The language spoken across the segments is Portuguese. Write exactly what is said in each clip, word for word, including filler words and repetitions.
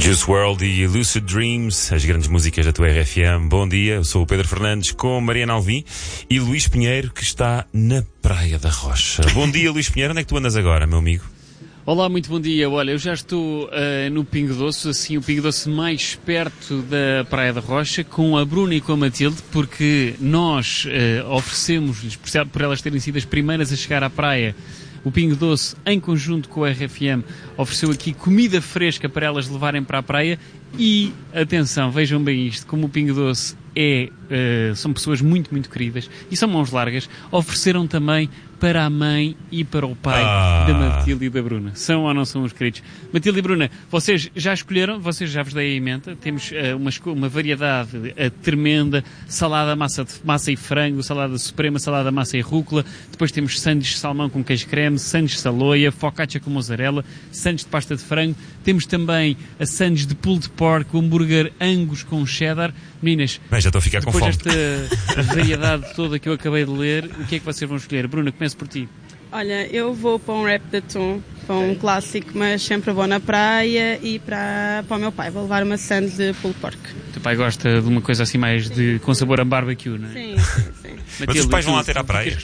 Juice world e Lucid Dreams, as grandes músicas da tua R F M. Bom dia, eu sou o Pedro Fernandes com Mariana Alvim e Luís Pinheiro, que está na Praia da Rocha. Bom dia, Luís Pinheiro, onde é que tu andas agora, meu amigo? Olá, muito bom dia. Olha, eu já estou uh, no Pingo Doce, assim, o Pingo Doce mais perto da Praia da Rocha, com a Bruna e com a Matilde, porque nós uh, oferecemos-lhes, por elas terem sido as primeiras a chegar à praia, o Pingo Doce, em conjunto com a R F M, ofereceu aqui comida fresca para elas levarem para a praia e, atenção, vejam bem isto, como o Pingo Doce é, uh, são pessoas muito, muito queridas e são mãos largas, ofereceram também para a mãe e para o pai ah. da Matilde e da Bruna. São ou não são os queridos? Matilde e Bruna, vocês já escolheram, vocês já vos dei a emenda, temos uh, uma, uma variedade uh, tremenda, salada massa, de, massa e frango, salada suprema, salada massa e rúcula, depois temos sandes de salmão com queijo creme, sandes de saloia, focaccia com mozzarella, sandes de pasta de frango, temos também a sandes de pulled pork, o hambúrguer Angus com cheddar. Meninas, bem, já estou a ficar com fome. Depois desta variedade toda que eu acabei de ler, o que é que vocês vão escolher? Bruna, começo por ti. Olha, eu vou para um wrap de atum, para um okay. clássico, mas sempre bom na praia, e para, para o meu pai vou levar uma sandes de pulled pork. O teu pai gosta de uma coisa assim mais de, com sabor a barbecue, não é? Sim, sim, sim. Matilde, mas os pais vão lá ter à praia?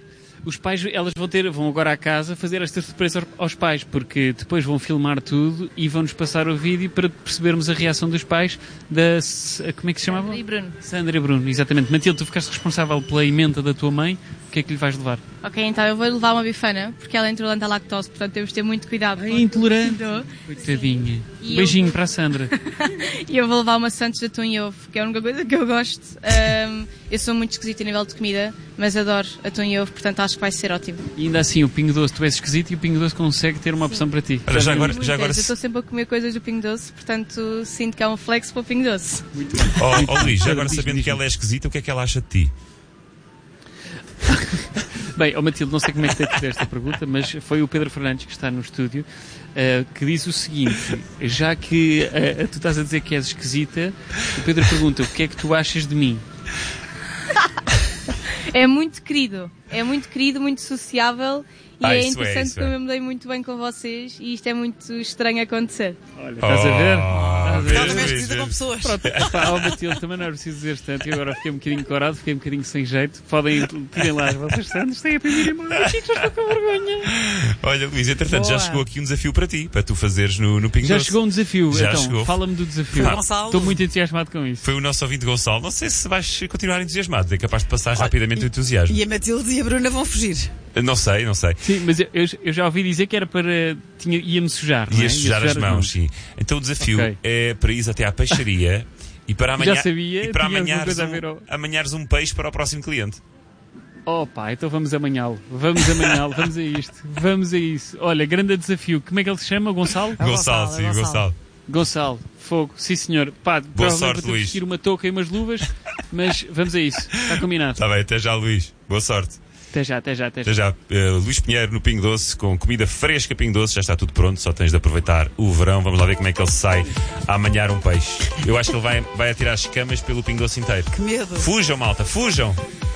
Os pais, elas vão ter, vão agora à casa fazer esta surpresa aos pais, porque depois vão filmar tudo e vão-nos passar o vídeo para percebermos a reação dos pais da, como é que se chamava? Sandra e Bruno. Sandra e Bruno, exatamente. Matilde, tu ficaste responsável pela emenda da tua mãe, o que é que lhe vais levar? Ok, então eu vou levar uma bifana, porque ela é intolerante à lactose, portanto temos de ter muito cuidado. É intolerante? Coitadinha. Um beijinho eu... para a Sandra. E eu vou levar uma sandes de atum e ovo, que é a única coisa que eu gosto. Um, eu sou muito esquisita a nível de comida, mas adoro atum e ovo, portanto acho que vai ser ótimo. E ainda assim, o Pingo Doce, tu és esquisito e o Pingo Doce consegue ter uma Sim. opção para ti. Olha, já agora, já agora... Eu estou sempre a comer coisas do Pingo Doce, portanto sinto que há um flex para o Pingo Doce. Muito bem. Oh, oh Luís, já agora sabendo que ela é esquisita, o que é que ela acha de ti? Bem, oh Matilde, não sei como é que te fazer esta pergunta, mas foi o Pedro Fernandes, que está no estúdio, uh, que disse o seguinte: já que uh, tu estás a dizer que és esquisita, o Pedro pergunta: o que é que tu achas de mim? É muito querido, é muito querido, muito sociável. E ah, é isso interessante é, isso que eu é. me dei muito bem com vocês e isto é muito estranho acontecer. Olha, estás a ver? Oh, estás a ver? Estás a ver? Com pessoas. Pronto, pá, oh, Matilde, também não é preciso dizer tanto. E agora fiquei um bocadinho corado, fiquei um bocadinho sem jeito. Podem, tirem lá as vossas sandes, têm a primeira mão. Já estou com vergonha. Olha, Luís, entretanto, Boa. já chegou aqui um desafio para ti, para tu fazeres no, no Pingo Já Doce. chegou um desafio, Já então, chegou. fala-me do desafio. Foi o Gonçalo. Estou muito entusiasmado com isso. Foi o nosso ouvinte Gonçalo. Não sei se vais continuar entusiasmado, é capaz de passar rapidamente o entusiasmo. E a Matilde e a Bruna vão fugir. Não sei, não sei. Sim, mas eu, eu já ouvi dizer que era para... Tinha, ia-me sujar, não é? Ia sujar as mãos, mãos, sim. Então o desafio okay. é para ir até à peixaria e para amanhã já sabia, e para tinha alguma amanhares coisa um, a ver ao... amanhares um peixe para o próximo cliente. Oh pá, então vamos amanhá-lo. Vamos amanhá-lo, vamos a isto. Vamos a isso. Olha, grande desafio. Como é que ele se chama? Gonçalo? É Gonçalo, Gonçalo, sim, é Gonçalo. Gonçalo. Gonçalo, fogo. Sim senhor. Pá, boa sorte, vou Luís. vestir uma touca e umas luvas, mas vamos a isso. Está combinado. Está bem, até já, Luís. Boa sorte. Até já, até já, até já. Até já. Uh, Luís Pinheiro no Pingo Doce, com comida fresca Pingo Doce, já está tudo pronto, só tens de aproveitar o verão. Vamos lá ver como é que ele sai a amanhar um peixe. Eu acho que ele vai, vai atirar as escamas pelo Pingo Doce inteiro. Que medo. Fujam, malta, fujam!